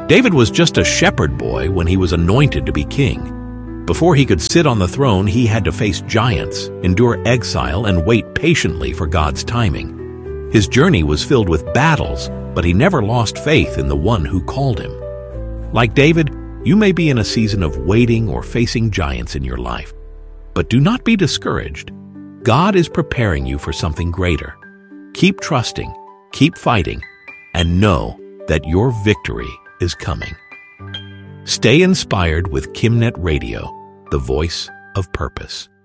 David was just a shepherd boy when he was anointed to be king. Before he could sit on the throne, he had to face giants, endure exile, and wait patiently for God's timing. His journey was filled with battles, but he never lost faith in the one who called him. Like David, you may be in a season of waiting or facing giants in your life. But do not be discouraged. God is preparing you for something greater. Keep trusting, keep fighting, and know that your victory is coming. Stay inspired with KimNet Radio, the voice of purpose.